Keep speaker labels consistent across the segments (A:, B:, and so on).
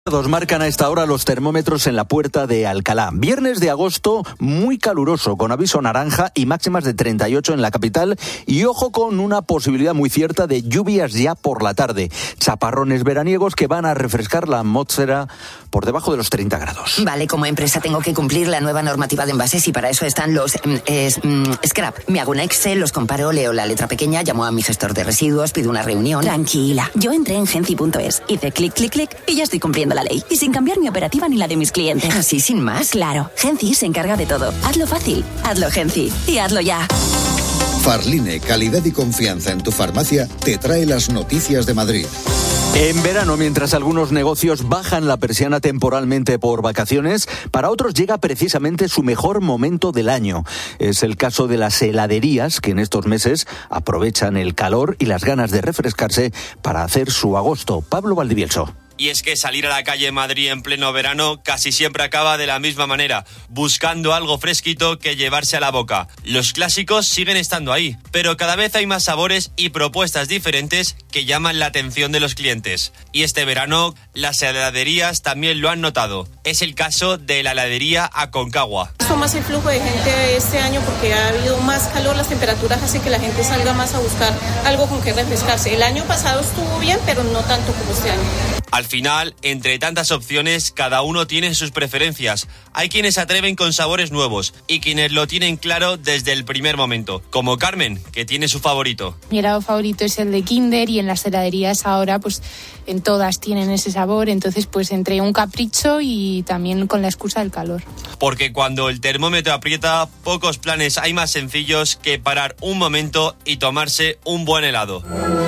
A: Marcan a esta hora los termómetros en la Puerta de Alcalá. Viernes de agosto muy caluroso, con aviso naranja y máximas de 38 en la capital. Y ojo con una posibilidad muy cierta de lluvias ya por la tarde. Chaparrones veraniegos que van a refrescar la atmósfera por debajo de los 30 grados.
B: Vale, como empresa tengo que cumplir la nueva normativa de envases y para eso están los scrap. Me hago un Excel, los comparo, leo la letra pequeña, llamo a mi gestor de residuos, pido una reunión.
C: Tranquila, yo entré en Genci.es, hice clic, clic, clic y ya estoy cumpliendo la ley. Y sin cambiar mi operativa ni la de mis clientes.
B: ¿Así sin más?
C: Claro, Genci se encarga de todo. Hazlo fácil, hazlo Genci y hazlo ya.
D: Farline, calidad y confianza en tu farmacia, te trae las noticias de Madrid.
A: En verano, mientras algunos negocios bajan la persiana temporalmente por vacaciones, para otros llega precisamente su mejor momento del año. Es el caso de las heladerías, que en estos meses aprovechan el calor y las ganas de refrescarse para hacer su agosto. Pablo Valdivielso.
E: Y es que salir a la calle en Madrid en pleno verano casi siempre acaba de la misma manera, buscando algo fresquito que llevarse a la boca. Los clásicos siguen estando ahí, pero cada vez hay más sabores y propuestas diferentes que llaman la atención de los clientes. Y este verano, las heladerías también lo han notado. Es el caso de la heladería Aconcagua.
F: Esto más el flujo de gente este año porque ha habido más calor, las temperaturas hacen que la gente salga más a buscar algo con que refrescarse. El año pasado estuvo bien, pero no tanto como este año.
E: Al final, entre tantas opciones, cada uno tiene sus preferencias. Hay quienes se atreven con sabores nuevos y quienes lo tienen claro desde el primer momento, como Carmen, que tiene su favorito.
G: Mi helado favorito es el de Kinder y en las heladerías ahora, pues en todas tienen ese sabor, entonces pues entre un capricho y también con la excusa del calor.
E: Porque cuando el termómetro aprieta, pocos planes hay más sencillos que parar un momento y tomarse un buen helado.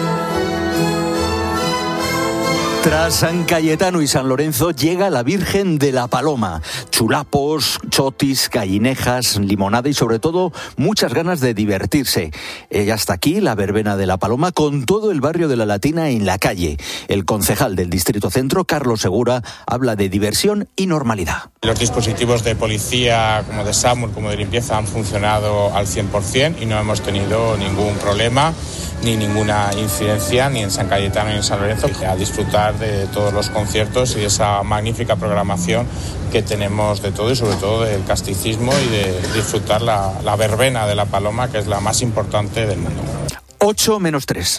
A: Tras San Cayetano y San Lorenzo llega la Virgen de la Paloma. Chulapos, chotis, gallinejas, limonada y sobre todo muchas ganas de divertirse. Ya está aquí la verbena de la Paloma con todo el barrio de la Latina en la calle. El concejal del Distrito Centro, Carlos Segura, habla de diversión y normalidad.
H: Los dispositivos de policía, como de SAMUR, como de limpieza, han funcionado al 100% y no hemos tenido ningún problema ni ninguna incidencia ni en San Cayetano ni en San Lorenzo. A disfrutar de todos los conciertos y de esa magnífica programación que tenemos de todo y sobre todo del casticismo y de disfrutar la verbena de la Paloma, que es la más importante del mundo.
A: 8:03.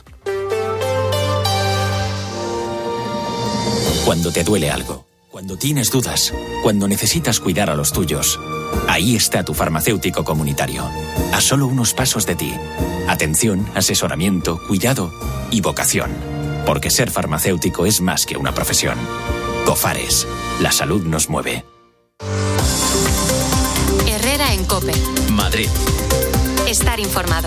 I: Cuando te duele algo, cuando tienes dudas, cuando necesitas cuidar a los tuyos, ahí está tu farmacéutico comunitario, a solo unos pasos de ti. Atención, asesoramiento, cuidado y vocación. Porque ser farmacéutico es más que una profesión. Cofares, la salud nos mueve.
J: Herrera en COPE.
I: Madrid.
J: Estar informado.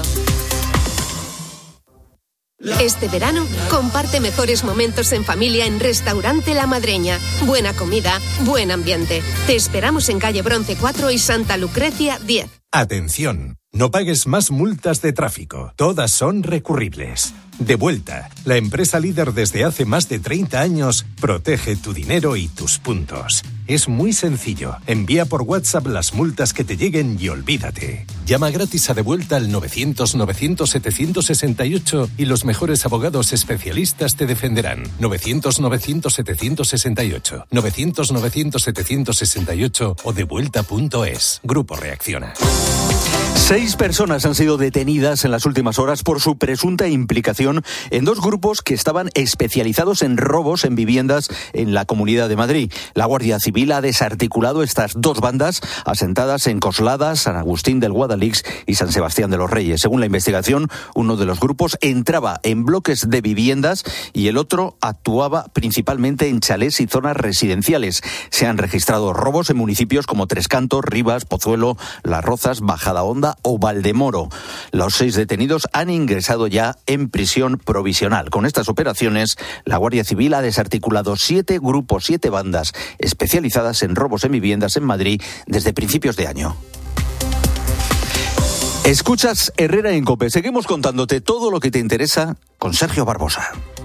K: Este verano, comparte mejores momentos en familia en Restaurante La Madreña. Buena comida, buen ambiente. Te esperamos en calle Bronce 4 y Santa Lucrecia 10.
L: Atención, no pagues más multas de tráfico. Todas son recurribles. Devuelta, la empresa líder desde hace más de 30 años, protege tu dinero y tus puntos. Es muy sencillo. Envía por WhatsApp las multas que te lleguen y olvídate. Llama gratis a Devuelta al 900-900-768 y los mejores abogados especialistas te defenderán. 900-900-768. 900-900-768 o devuelta.es. Grupo Reacciona.
A: 6 personas han sido detenidas en las últimas horas por su presunta implicación en 2 grupos que estaban especializados en robos en viviendas en la Comunidad de Madrid. La Guardia Civil ha desarticulado estas 2 bandas asentadas en Coslada, San Agustín del Guadalix y San Sebastián de los Reyes. Según la investigación, uno de los grupos entraba en bloques de viviendas y el otro actuaba principalmente en chalés y zonas residenciales. Se han registrado robos en municipios como Tres Cantos, Rivas, Pozuelo, Las Rozas, Majadahonda o Valdemoro. Los 6 detenidos han ingresado ya en prisión provisional. Con estas operaciones, la Guardia Civil ha desarticulado 7 grupos, 7 bandas especializadas en robos en viviendas en Madrid desde principios de año. Escuchas Herrera en COPE. Seguimos contándote todo lo que te interesa con Sergio Barbosa.